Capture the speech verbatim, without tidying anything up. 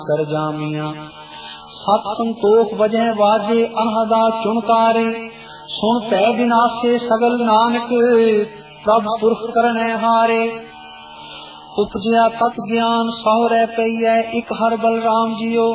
ਕਰ ਜਾਮੀਆਂ। ਸਤ ਸੰਤੋਖ ਵਜੈ ਵਾਜੇ ਅਨਹਦਾ ਚੁਣਕਾਰੇ, ਸੁਣ ਪੈ ਵਿਨਾਸ਼ੇ ਸਗਲ ਨਾਨਕ ਪ੍ਰਭ ਪੁਰਖ ਕਰਨੈ ਹਾਰੇ। ਉਪਜਿਆ ਤਤ ਗਿਆਨ ਸਹੁਰੈ ਪਈਐ ਇਕ ਹਰ ਬਲਰਾਮ ਜੀਓ,